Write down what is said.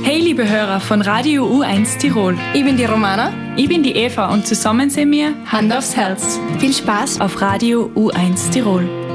Hey liebe Hörer von Radio U1 Tirol. Ich bin die Romana. Ich bin die Eva und zusammen sind wir Hand aufs Herz. Viel Spaß auf Radio U1 Tirol.